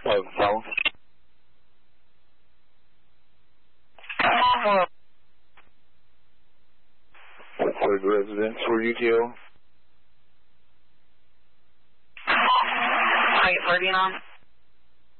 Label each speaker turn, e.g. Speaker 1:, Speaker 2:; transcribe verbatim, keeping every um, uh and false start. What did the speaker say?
Speaker 1: of South. What third residence were you to?
Speaker 2: Are you flirting on?